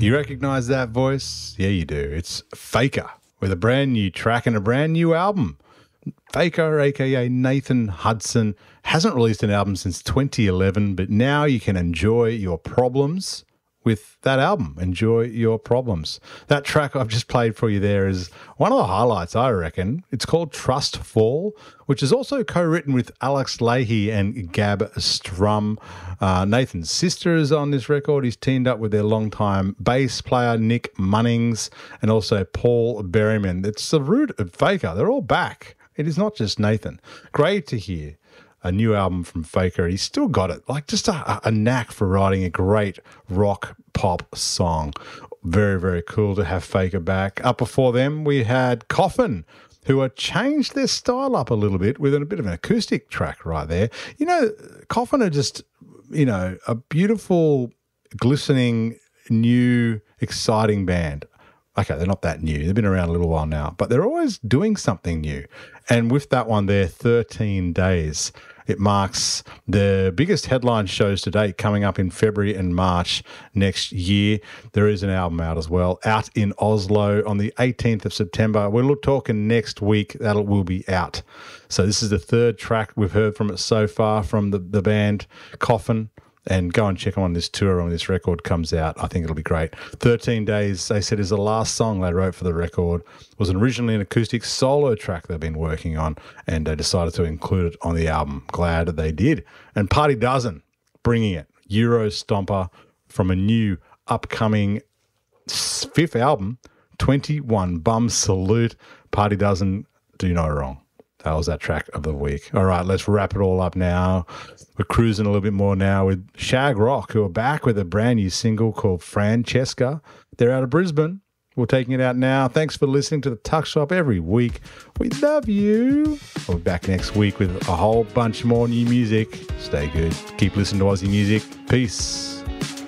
You recognise that voice? Yeah, you do. It's Faker with a brand new track and a brand new album. Faker, aka Nathan Hudson, hasn't released an album since 2011, but now you can enjoy your problems with that album. Enjoy your problems. That track I've just played for you there is one of the highlights, I reckon. It's called Trust Fall, which is also co-written with Alex Leahy and Gab Strum. Nathan's sister is on this record. He's teamed up with their longtime bass player, Nick Munnings, and also Paul Berryman. It's the root of Faker. They're all back. It is not just Nathan. Great to hear a new album from Faker. He's still got it, like just a knack for writing a great rock pop song. Very, very cool to have Faker back. Up before them, we had Coffin, who had changed their style up a little bit with a bit of an acoustic track right there. You know, Coffin are just, you know, a beautiful, glistening, new, exciting band. Okay, they're not that new. They've been around a little while now, but they're always doing something new. And with that one there, 13 Days, it marks the biggest headline shows to date coming up in February and March next year. There is an album out as well, out in Oslo on the 18th of September. We're talking next week. That will be out. So this is the third track we've heard from it so far from the band Coffin. And go and check them on this tour when this record comes out. I think it'll be great. 13 Days, they said, is the last song they wrote for the record. It was originally an acoustic solo track they've been working on, and they decided to include it on the album. Glad they did. And Party Dozen, bringing it. Euro Stomper from a new upcoming fifth album, 21 Bum Salute. Party Dozen, do no wrong. That was that track of the week. All right, let's wrap it all up now. We're cruising a little bit more now with Shag Rock, who are back with a brand new single called Francesca. They're out of Brisbane. We're taking it out now. Thanks for listening to the Tuck Shop every week. We love you. We'll be back next week with a whole bunch more new music. Stay good. Keep listening to Aussie music. Peace.